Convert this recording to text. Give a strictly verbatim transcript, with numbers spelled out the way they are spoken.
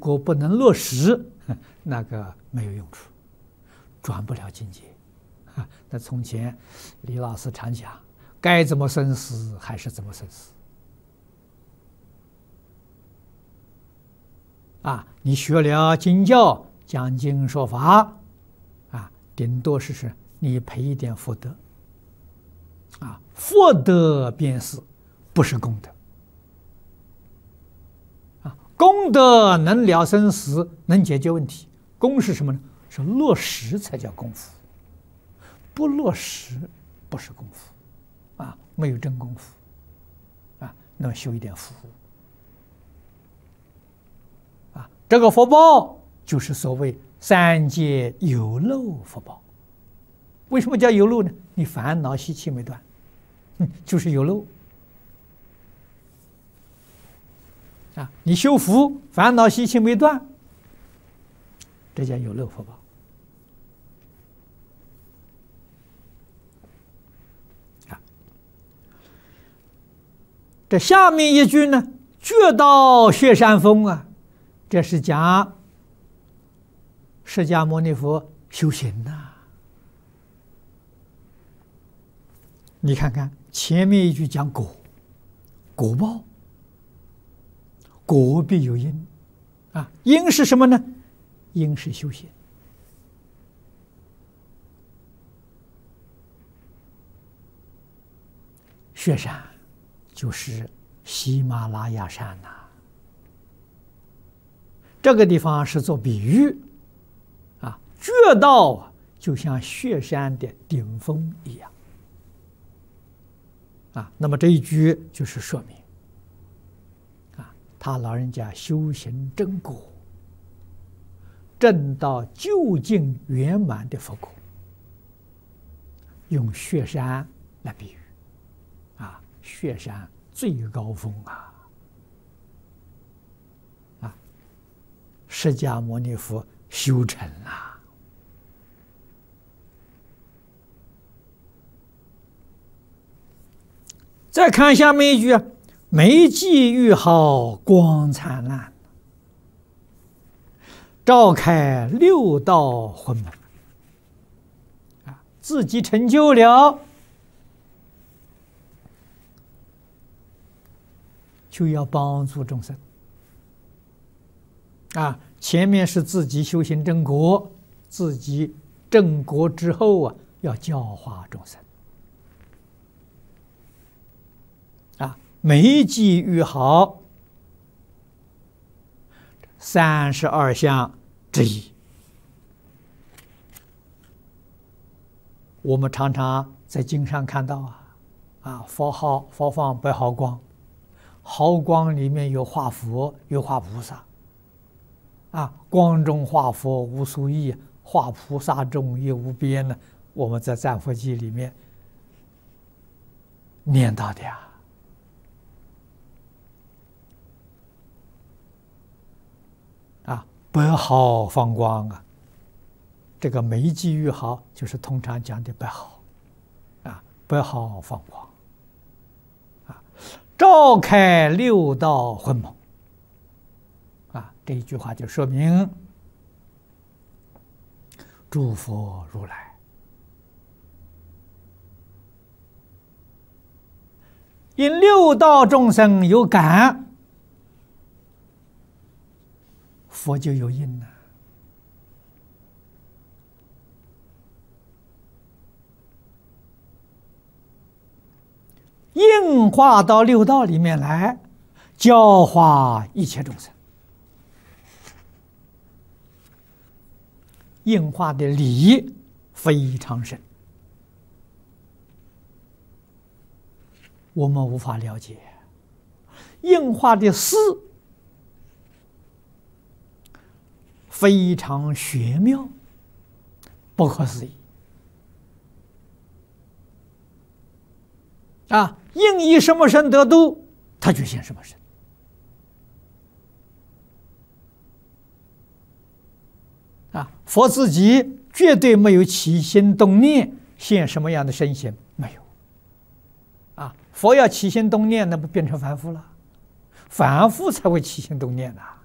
果不能落实，那个没有用处，转不了境界。啊，那从前李老师常讲，该怎么生死还是怎么生死。啊，你学了经教，讲经说法，啊，顶多是是你赔一点福德。啊，福德便是，不是功德。啊，功德能了生死，能解决问题。功是什么呢？是落实才叫功夫。不落实不是功夫，啊，没有真功夫，啊，那么修一点福，啊，这个福报就是所谓三界有漏福报。为什么叫有漏呢？你烦恼习气没断，嗯，就是有漏。啊，你修福，烦恼习气没断，这叫有漏福报。这下面一句呢，觉到雪山峰啊，这是讲释迦牟尼佛修行呐、啊。你看看前面一句讲果，果报，果必有因啊，因是什么呢？因是修行。雪山就是喜马拉雅山呐、啊，这个地方是做比喻，啊，觉道啊，就像雪山的顶峰一样，啊，那么这一句就是说明，啊，他老人家修行正果，证到究竟圆满的佛果，用雪山来比喻。啊，雪山最高峰啊！啊，释迦牟尼佛修成了。再看下面一句啊，眉际愈好光灿烂，照开六道昏蒙。啊，自己成就了。就要帮助众生啊！前面是自己修行正果，自己正果之后啊，要教化众生啊！眉际愈好，三十二相之一。我们常常在经上看到啊，啊，佛号佛放白毫光。毫光里面有化佛，有化菩萨，啊，光中化佛无所异，化菩萨中也无边呢。我们在赞佛记里面念到的呀，啊，白毫放光啊，这个眉际愈好就是通常讲的白毫，啊，白毫放光。照开六道昏蒙，啊，这一句话就说明诸佛如来因六道众生有感，佛就有因了。应化到六道里面来，教化一切众生。应化的理非常深，我们无法了解；应化的事非常玄妙，不可思议。啊，应以什么身得度，他就现什么身。啊，佛自己绝对没有起心动念，现什么样的身形没有。啊，佛要起心动念，那不变成凡夫了？凡夫才会起心动念呐、啊。